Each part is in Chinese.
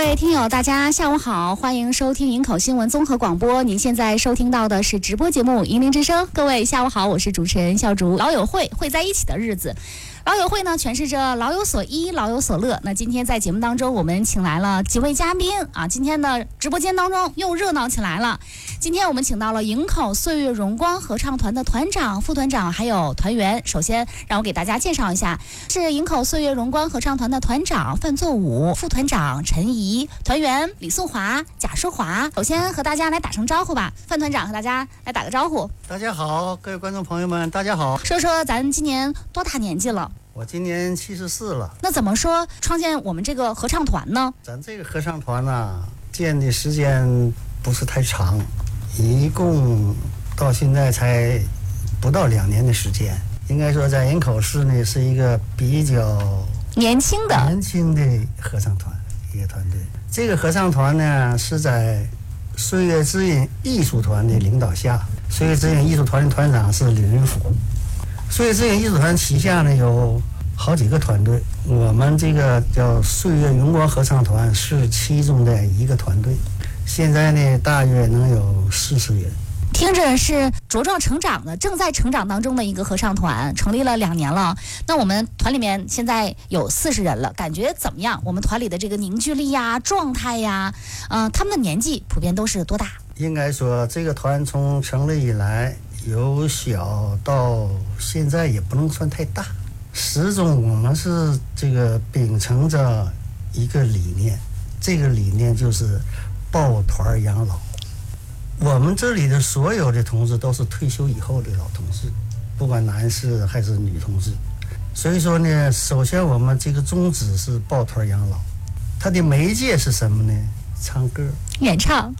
位听友，大家下午好，欢迎收听营口新闻综合广播。您现在收听到的是直播节目《银铃之声》。各位下午好，我是主持人笑竹。老友会在一起的日子，老友会呢诠释着老有所依，老有所乐。那今天在节目当中，我们请来了几位嘉宾啊，今天的直播间当中又热闹起来了。今天我们请到了营口岁月荣光合唱团的团长、副团长还有团员。首先让我给大家介绍一下，是营口岁月荣光合唱团的团长范作武、副团长陈怡、团员李素华、贾淑华。首先和大家来打声招呼吧，范团长和大家来打个招呼。 大家好，各位观众朋友们，大家好。 说说咱今年多大年纪了？ 我今年74了。 那怎么说创建我们这个合唱团呢？ 咱这个合唱团呢，建的时间不是太长，一共到现在才不到2年的时间。应该说在营口市呢，是一个比较年轻的合唱团，一个团队。这个合唱团呢，是在岁月之音艺术团的领导下，岁月之音艺术团的团长是李云甫。岁月之音艺术团旗下呢有好几个团队，我们这个叫岁月荣光合唱团是其中的一个团队，现在呢大约能有40人。 听着是茁壮成长的，正在成长当中的一个合唱团，成立了2年了。那我们团里面现在有40人了，感觉怎么样？我们团里的这个凝聚力呀、状态呀，他们的年纪普遍都是多大？ 应该说这个团从成立以来，由小到现在也不能算太大，始终我们是这个秉承着一个理念，这个理念就是抱团养老。我们这里的所有的同志都是退休以后的老同志，不管男士还是女同志。所以说呢，首先我们这个宗旨是抱团养老，它的媒介是什么呢？唱歌、 演唱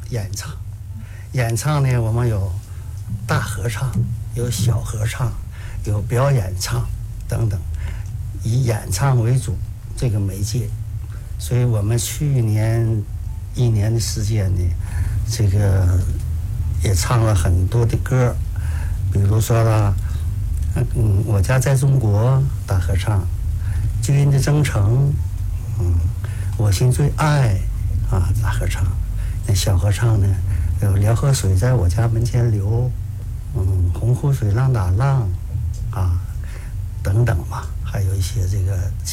呢，我们有大合唱，有小合唱，有表演唱等等，以演唱为主这个媒介。所以我们去年1年的时间呢，这个也唱了很多的歌，比如说了，我家在中国大合唱，巨人的征程，我心最爱啊大合唱。那小合唱呢，有辽河水在我家门前流，洪湖水浪打浪啊等等吧，还有一些这个